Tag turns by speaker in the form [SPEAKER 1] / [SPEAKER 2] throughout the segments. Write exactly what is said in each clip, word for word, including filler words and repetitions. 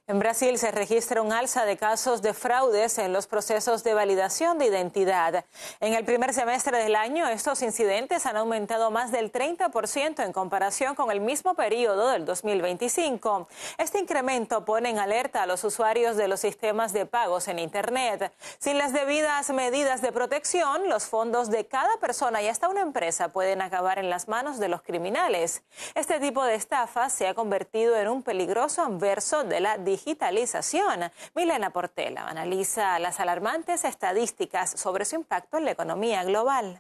[SPEAKER 1] En Brasil se registra un alza de casos de fraudes en los procesos de validación de identidad. En el primer semestre del año, estos incidentes han aumentado más del treinta por ciento en comparación con el mismo periodo del dos mil veinticinco. Este incremento pone en alerta a los usuarios de los sistemas de pagos en Internet. Sin las debidas medidas de protección, los fondos de cada persona y hasta una empresa pueden acabar en las manos de los criminales. Este tipo de estafa se ha convertido en un peligroso anverso de la digitalización. Milena Portela analiza las alarmantes estadísticas sobre su impacto en la economía global.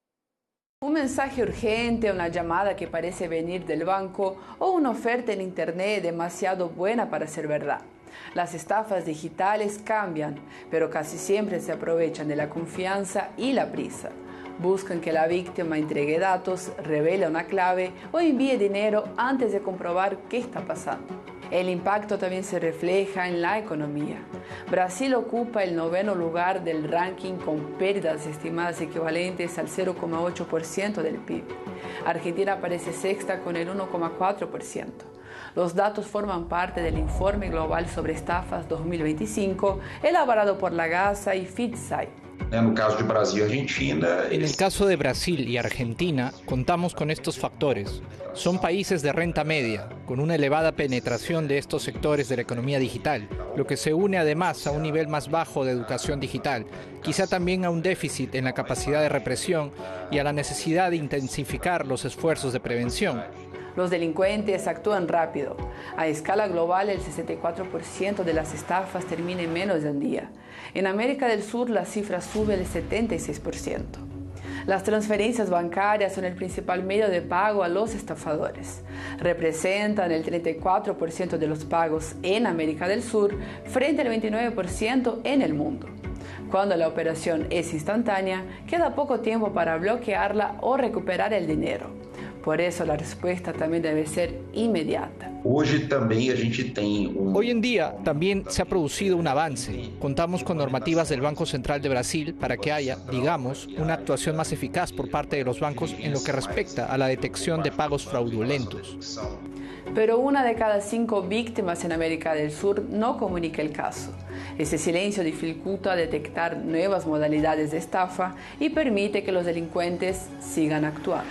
[SPEAKER 2] Un mensaje urgente, una llamada que parece venir del banco o una oferta en Internet demasiado buena para ser verdad. Las estafas digitales cambian, pero casi siempre se aprovechan de la confianza y la prisa. Buscan que la víctima entregue datos, revele una clave o envíe dinero antes de comprobar qué está pasando. El impacto también se refleja en la economía. Brasil ocupa el noveno lugar del ranking con pérdidas estimadas equivalentes al cero coma ocho por ciento del P I B. Argentina aparece sexta con el uno coma cuatro por ciento. Los datos forman parte del Informe Global sobre Estafas dos mil veinticinco, elaborado por la Gasa y Fitsai.
[SPEAKER 3] En el caso de Brasil y Argentina...
[SPEAKER 4] En el caso de Brasil y Argentina, contamos con estos factores. Son países de renta media, con una elevada penetración de estos sectores de la economía digital, lo que se une además a un nivel más bajo de educación digital, quizá también a un déficit en la capacidad de represión y a la necesidad de intensificar los esfuerzos de prevención.
[SPEAKER 2] Los delincuentes actúan rápido. A escala global, el sesenta y cuatro por ciento de las estafas termina en menos de un día. En América del Sur, la cifra sube al setenta y seis por ciento. Las transferencias bancarias son el principal medio de pago a los estafadores. Representan el treinta y cuatro por ciento de los pagos en América del Sur frente al veintinueve por ciento en el mundo. Cuando la operación es instantánea, queda poco tiempo para bloquearla o recuperar el dinero. Por eso la respuesta también debe ser inmediata.
[SPEAKER 3] Hoy también a gente tem un...
[SPEAKER 4] Hoy en día también se ha producido un avance. Contamos con normativas del Banco Central de Brasil para que haya, digamos, una actuación más eficaz por parte de los bancos en lo que respecta a la detección de pagos fraudulentos.
[SPEAKER 2] Pero una de cada cinco víctimas en América del Sur no comunica el caso. Ese silencio dificulta detectar nuevas modalidades de estafa y permite que los delincuentes sigan actuando.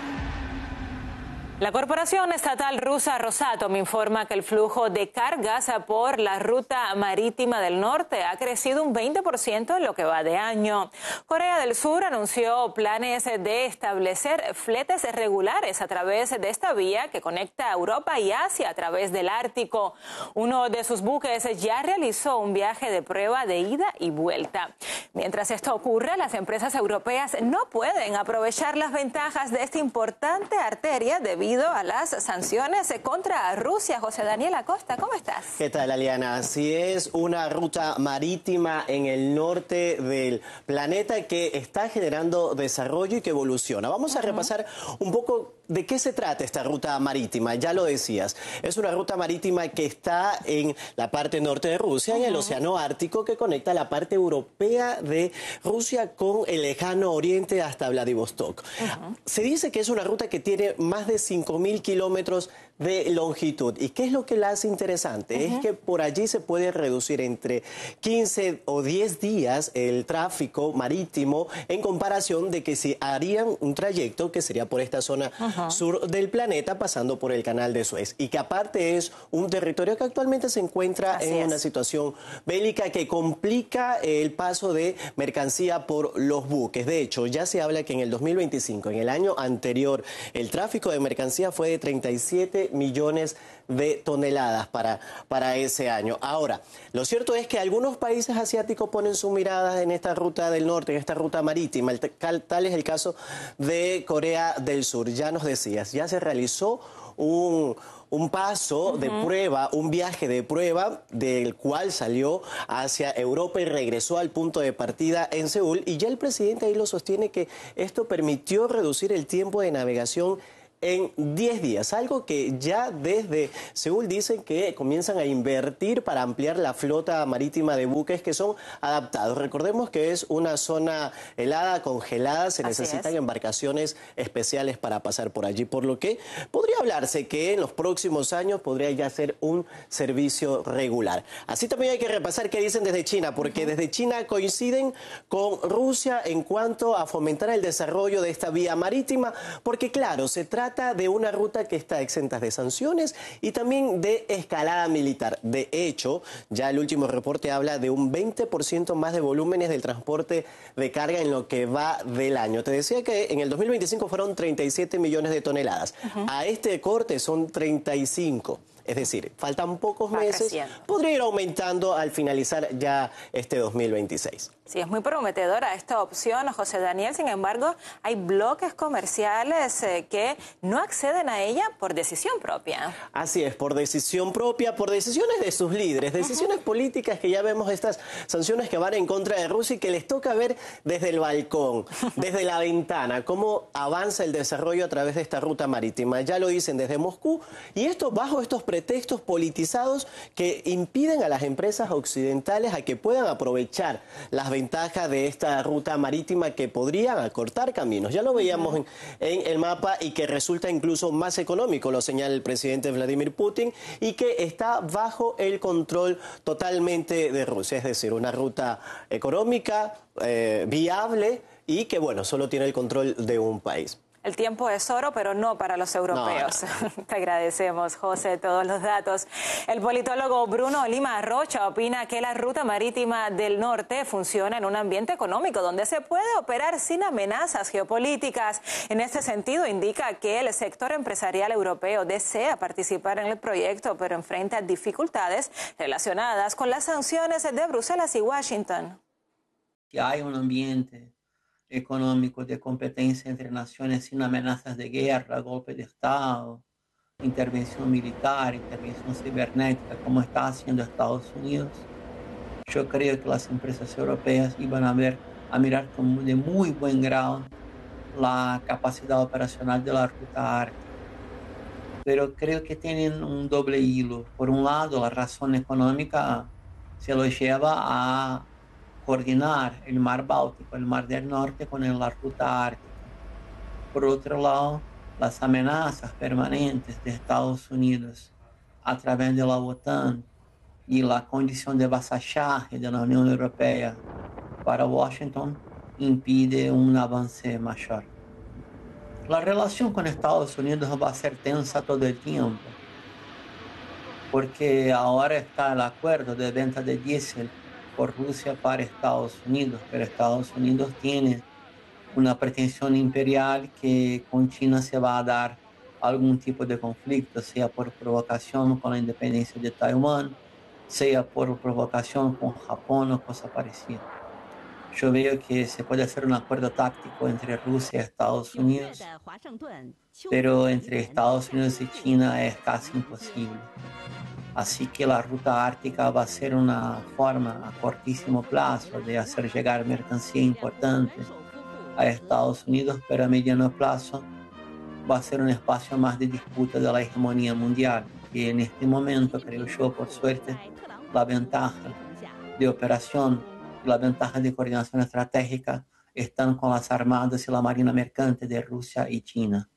[SPEAKER 1] La corporación estatal rusa Rosatom informa que el flujo de cargas por la ruta marítima del norte ha crecido un veinte por ciento en lo que va de año. Corea del Sur anunció planes de establecer fletes regulares a través de esta vía que conecta Europa y Asia a través del Ártico. Uno de sus buques ya realizó un viaje de prueba de ida y vuelta. Mientras esto ocurre, las empresas europeas no pueden aprovechar las ventajas de esta importante arteria debido a las sanciones contra Rusia. José Daniel Acosta, ¿cómo estás?
[SPEAKER 5] ¿Qué tal, Aliana? Así es, una ruta marítima en el norte del planeta que está generando desarrollo y que evoluciona. Vamos a uh-huh. repasar un poco de qué se trata esta ruta marítima. Ya lo decías, es una ruta marítima que está en la parte norte de Rusia, uh-huh. en el Océano Ártico, que conecta la parte europea de Rusia con el lejano oriente hasta Vladivostok. Uh-huh. Se dice que es una ruta que tiene más de cinco mil kilómetros de longitud. ¿Y qué es lo que la hace interesante? Uh-huh. Es que por allí se puede reducir entre quince o diez días el tráfico marítimo en comparación de que si harían un trayecto que sería por esta zona uh-huh. sur del planeta pasando por el canal de Suez. Y que aparte es un territorio que actualmente se encuentra Así en es. una situación bélica que complica el paso de mercancía por los buques. De hecho, ya se habla que en el dos mil veinticinco, en el año anterior, el tráfico de mercancía fue de treinta y siete millones de toneladas para, para ese año. Ahora, lo cierto es que algunos países asiáticos ponen su mirada en esta ruta del norte, en esta ruta marítima. El, tal es el caso de Corea del Sur. Ya nos decías, ya se realizó un... un paso uh-huh. de prueba, un viaje de prueba del cual salió hacia Europa y regresó al punto de partida en Seúl, y ya el presidente ahí lo sostiene que esto permitió reducir el tiempo de navegación en diez días, algo que ya desde Seúl dicen que comienzan a invertir para ampliar la flota marítima de buques que son adaptados. Recordemos que es una zona helada, congelada, se
[SPEAKER 1] Así
[SPEAKER 5] necesitan
[SPEAKER 1] es.
[SPEAKER 5] embarcaciones especiales para pasar por allí, por lo que podría hablarse que en los próximos años podría ya ser un servicio regular. Así también hay que repasar qué dicen desde China, porque desde China coinciden con Rusia en cuanto a fomentar el desarrollo de esta vía marítima, porque claro, se trata de una ruta que está exenta de sanciones y también de escalada militar. De hecho, ya el último reporte habla de un veinte por ciento más de volúmenes del transporte de carga en lo que va del año. Te decía que en el dos mil veinticinco fueron treinta y siete millones de toneladas. Uh-huh. A este corte son treinta y cinco. Es decir, faltan pocos
[SPEAKER 1] Va
[SPEAKER 5] meses,
[SPEAKER 1] creciendo.
[SPEAKER 5] Podría ir aumentando al finalizar ya este dos mil veintiséis.
[SPEAKER 1] Sí, es muy prometedora esta opción, José Daniel. Sin embargo, hay bloques comerciales eh, que no acceden a ella por decisión propia.
[SPEAKER 5] Así es, por decisión propia, por decisiones de sus líderes, decisiones uh-huh. políticas, que ya vemos estas sanciones que van en contra de Rusia y que les toca ver desde el balcón, desde la ventana, cómo avanza el desarrollo a través de esta ruta marítima. Ya lo dicen desde Moscú, y esto bajo estos pretextos politizados que impiden a las empresas occidentales a que puedan aprovechar las ventajas de esta ruta marítima que podrían acortar caminos. Ya lo veíamos en, en el mapa, y que resulta incluso más económico, lo señala el presidente Vladimir Putin, y que está bajo el control totalmente de Rusia. Es decir, una ruta económica, eh, viable, y que, bueno, solo tiene el control de un país.
[SPEAKER 1] El tiempo es oro, pero no para los europeos. No, no. Te agradecemos, José, todos los datos. El politólogo Bruno Lima Rocha opina que la ruta marítima del norte funciona en un ambiente económico donde se puede operar sin amenazas geopolíticas. En este sentido, indica que el sector empresarial europeo desea participar en el proyecto, pero enfrenta dificultades relacionadas con las sanciones de Bruselas y Washington.
[SPEAKER 6] Que hay un ambiente económico de competencia entre naciones sin amenazas de guerra, golpe de Estado, intervención militar, intervención cibernética, como está haciendo Estados Unidos. Yo creo que las empresas europeas iban a ver, a mirar con de muy buen grado la capacidad operacional de la ruta ártica. Pero creo que tienen un doble hilo. Por un lado, la razón económica se los lleva a coordinar el mar Báltico, el mar del norte, con la ruta ártica. Por otro lado, las amenazas permanentes de Estados Unidos a través de la OTAN y la condición de vasallaje de la Unión Europea para Washington impide un avance mayor. La relación con Estados Unidos va a ser tensa todo el tiempo, porque ahora está el acuerdo de venta de diésel por Rusia para Estados Unidos, pero Estados Unidos tiene una pretensión imperial que con China se va a dar algún tipo de conflicto, sea por provocación con la independencia de Taiwán, sea por provocación con Japón o cosa parecida. Yo veo que se puede hacer un acuerdo táctico entre Rusia y Estados Unidos, pero entre Estados Unidos y China es casi imposible. Así que la ruta ártica va a ser una forma a cortísimo plazo de hacer llegar mercancía importante a Estados Unidos, pero a mediano plazo va a ser un espacio más de disputa de la hegemonía mundial. Y en este momento, creo yo, por suerte, la ventaja de operación, la ventaja de coordinación estratégica están con las armadas y la marina mercante de Rusia y China.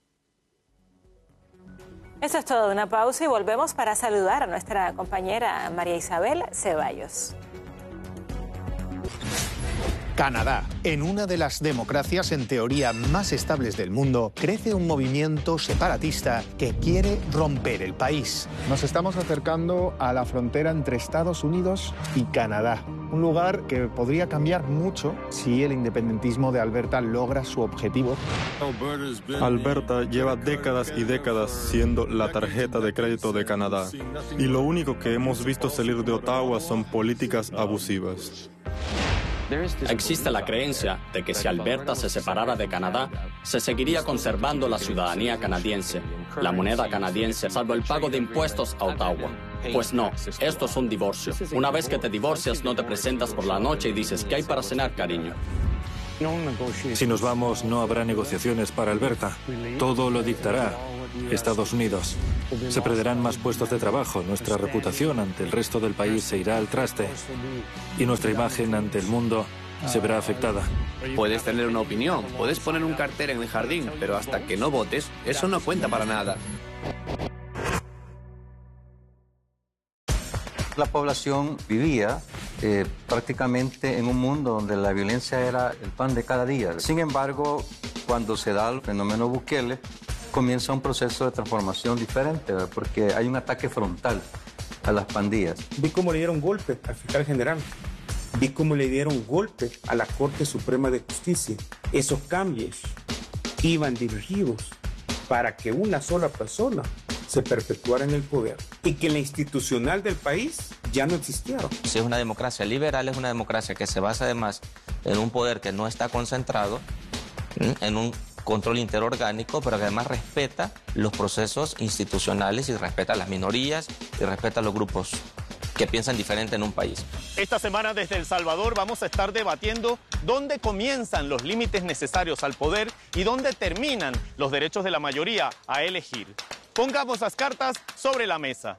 [SPEAKER 1] Eso es todo, una pausa y volvemos para saludar a nuestra compañera María Isabel Ceballos.
[SPEAKER 7] Canadá. En una de las democracias en teoría más estables del mundo, crece un movimiento separatista que quiere romper el país.
[SPEAKER 8] Nos estamos acercando a la frontera entre Estados Unidos y Canadá. Un lugar que podría cambiar mucho si el independentismo de Alberta logra su objetivo.
[SPEAKER 9] Alberta lleva décadas y décadas siendo la tarjeta de crédito de Canadá. Y lo único que hemos visto salir de Ottawa son políticas abusivas.
[SPEAKER 10] Existe la creencia de que si Alberta se separara de Canadá, se seguiría conservando la ciudadanía canadiense, la moneda canadiense, salvo el pago de impuestos a Ottawa. Pues no, esto es un divorcio. Una vez que te divorcias, no te presentas por la noche y dices, ¿qué hay para cenar, cariño?
[SPEAKER 11] Si nos vamos, no habrá negociaciones para Alberta. Todo lo dictará Estados Unidos. Se perderán más puestos de trabajo, nuestra reputación ante el resto del país se irá al traste y nuestra imagen ante el mundo se verá afectada.
[SPEAKER 12] Puedes tener una opinión, puedes poner un cartel en el jardín, pero hasta que no votes, eso no cuenta para nada.
[SPEAKER 13] La población vivía eh, prácticamente en un mundo donde la violencia era el pan de cada día. Sin embargo, cuando se da el fenómeno Bukele, comienza un proceso de transformación diferente, ¿verdad? Porque hay un ataque frontal a las pandillas.
[SPEAKER 14] Vi cómo le dieron golpe al fiscal general. Vi cómo le dieron golpe a la Corte Suprema de Justicia. Esos cambios iban dirigidos para que una sola persona se perpetuara en el poder y que la institucional del país ya no existiera.
[SPEAKER 15] Si es una democracia liberal, es una democracia que se basa además en un poder que no está concentrado, en un control interorgánico, pero que además respeta los procesos institucionales y respeta a las minorías y respeta a los grupos que piensan diferente en un país.
[SPEAKER 16] Esta semana desde El Salvador vamos a estar debatiendo dónde comienzan los límites necesarios al poder y dónde terminan los derechos de la mayoría a elegir. Pongamos las cartas sobre la mesa.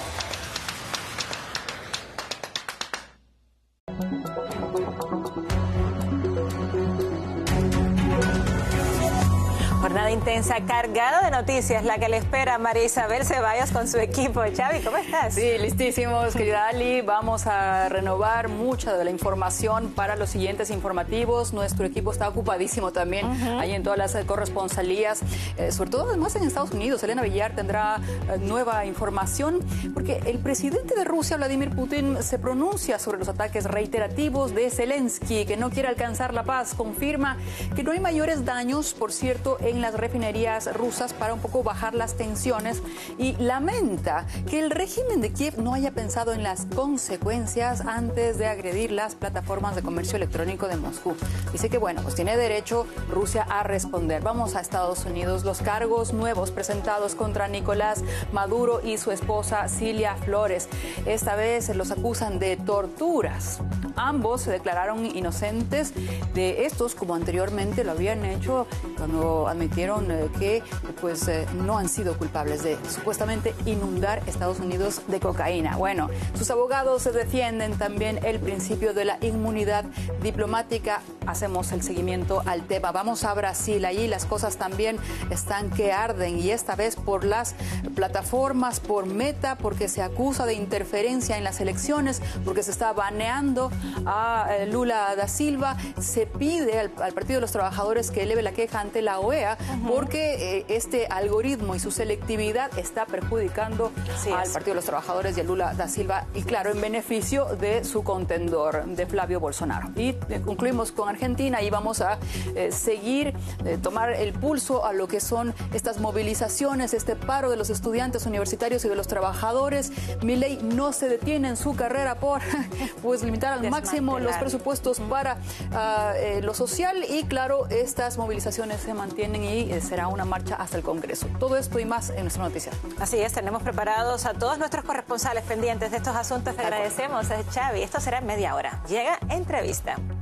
[SPEAKER 1] Jornada intensa, cargada de noticias, la que le espera María Isabel Ceballos con su equipo. Xavi, ¿cómo estás?
[SPEAKER 17] Sí, listísimos, querida Ali. Vamos a renovar mucha de la información para los siguientes informativos. Nuestro equipo está ocupadísimo también, uh-huh. ahí en todas las corresponsalías, eh, sobre todo además en Estados Unidos. Elena Villar tendrá eh, nueva información, porque el presidente de Rusia, Vladimir Putin, se pronuncia sobre los ataques reiterativos de Zelensky, que no quiere alcanzar la paz. Confirma que no hay mayores daños, por cierto, en las refinerías rusas para un poco bajar las tensiones, y lamenta que el régimen de Kiev no haya pensado en las consecuencias antes de agredir las plataformas de comercio electrónico de Moscú. Dice que, bueno, pues tiene derecho Rusia a responder. Vamos a Estados Unidos. Los cargos nuevos presentados contra Nicolás Maduro y su esposa Cilia Flores. Esta vez los acusan de torturas. Ambos se declararon inocentes de estos, como anteriormente lo habían hecho cuando admitieron eh, que pues eh, no han sido culpables de supuestamente inundar Estados Unidos de cocaína. Bueno, sus abogados se defienden también el principio de la inmunidad diplomática. Hacemos el seguimiento al tema. Vamos a Brasil. Allí las cosas también están que arden, y esta vez por las plataformas, por Meta, porque se acusa de interferencia en las elecciones, porque se está baneando a eh, Lula da Silva. Se pide al, al Partido de los Trabajadores que eleve la queja ante la O E A, uh-huh. porque eh, este algoritmo y su selectividad está perjudicando sí, al es. Partido de los Trabajadores y a Lula da Silva, y claro, en beneficio de su contendor, de Flavio Bolsonaro. Y eh, concluimos con Argentina, y vamos a eh, seguir, eh, tomar el pulso a lo que son estas movilizaciones, este paro de los estudiantes universitarios y de los trabajadores. Milei no se detiene en su carrera por pues limitar al máximo los presupuestos para uh, eh, lo social, y claro, estas movilizaciones se mantienen y eh, será una marcha hasta el Congreso. Todo esto y más en nuestra noticia.
[SPEAKER 1] Así es, tenemos preparados a todos nuestros corresponsales pendientes de estos asuntos. Te agradecemos, Xavi. Esto será en media hora. Llega entrevista.